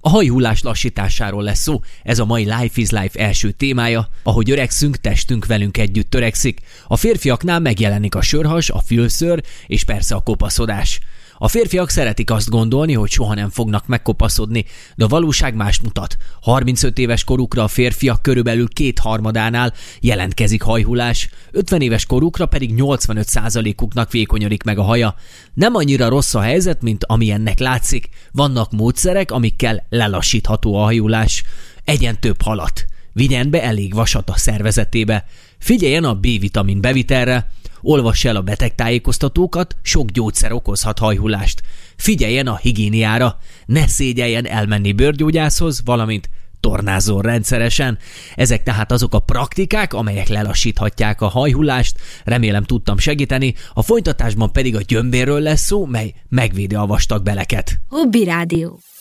A hajhullás lassításáról lesz szó, ez a mai Life is Life első témája. Ahogy öregszünk, testünk velünk együtt törekszik. A férfiaknál megjelenik a sörhas, a fülszőr és persze a kopaszodás. A férfiak szeretik azt gondolni, hogy soha nem fognak megkopaszodni, de a valóság más mutat. 35 éves korukra a férfiak körülbelül 2/3-ánál jelentkezik hajhullás, 50 éves korukra pedig 85%-uknak vékonyodik meg a haja. Nem annyira rossz a helyzet, mint amilyennek látszik. Vannak módszerek, amikkel lelassítható a hajhullás. Egyen több halat. Vigyen be elég vasat a szervezetébe. Figyeljen a B-vitamin bevitelre. Olvass el a betegtájékoztatókat, sok gyógyszer okozhat hajhullást. Figyeljen a higiéniára, ne szégyeljen elmenni bőrgyógyászhoz, valamint tornázzon rendszeresen. Ezek tehát azok a praktikák, amelyek lelassíthatják a hajhullást. Remélem tudtam segíteni, a folytatásban pedig a gyömbérről lesz szó, mely megvédi a vastag beleket. Hobby Rádió.